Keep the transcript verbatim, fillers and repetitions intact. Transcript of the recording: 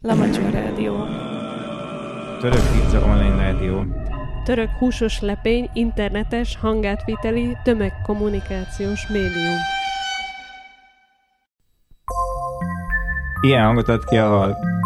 Lamacska Rádió. Török pizza online rádió. Török húsos lepény internetes hangátviteli tömegkommunikációs médium. Ilyen hangot ad ki a hal.